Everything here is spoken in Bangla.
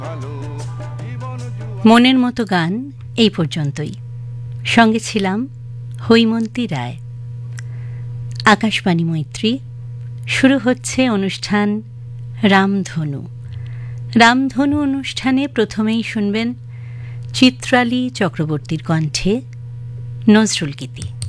মনের মতো গান এই পর্যন্তই। সঙ্গে ছিলাম হৈমন্তী রায়। আকাশবাণী মৈত্রী, শুরু হচ্ছে অনুষ্ঠান রামধনু। রামধনু অনুষ্ঠানে প্রথমেই শুনবেন চিত্রালী চক্রবর্তীর কণ্ঠে নজরুল গীতি।